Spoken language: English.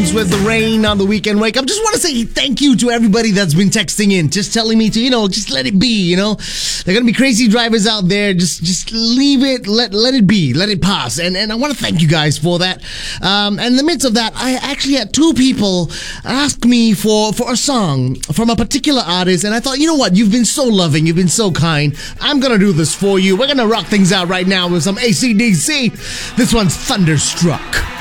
problems with the rain on the weekend wake up. Just want to say thank you to everybody that's been texting in, just telling me to, just let it be, There are going to be crazy drivers out there. Just leave it, let it be, let it pass. And I want to thank you guys for that. And in the midst of that, I actually had two people ask me for a song from a particular artist. And I thought, you know what? You've been so loving. You've been so kind. I'm going to do this for you. We're going to rock things out right now with some AC/DC. This one's Thunderstruck.